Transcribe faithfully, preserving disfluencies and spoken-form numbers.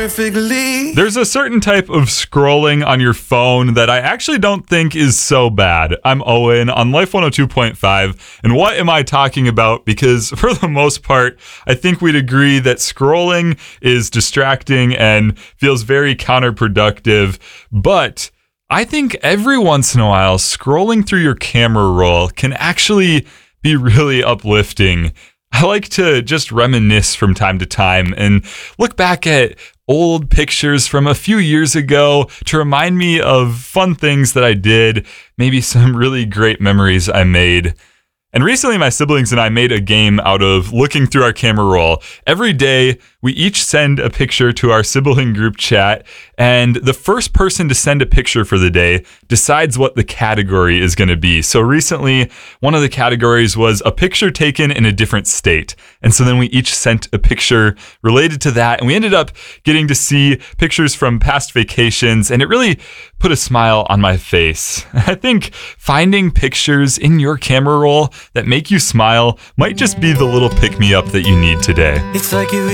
perfectly. There's a certain type of scrolling on your phone that I actually don't think is so bad. I'm Owen on Life one oh two point five, and what am I talking about? Because for the most part, I think we'd agree that scrolling is distracting and feels very counterproductive, but I think every once in a while, scrolling through your camera roll can actually be really uplifting. I like to just reminisce from time to time and look back at old pictures from a few years ago to remind me of fun things that I did, maybe some really great memories I made. And recently, my siblings and I made a game out of looking through our camera roll. Every day, we each send a picture to our sibling group chat, and the first person to send a picture for the day decides what the category is going to be. So recently, one of the categories was a picture taken in a different state. And so then we each sent a picture related to that, and we ended up getting to see pictures from past vacations, and it really put a smile on my face. I think finding pictures in your camera roll that make you smile might just be the little pick-me-up that you need today. It's like you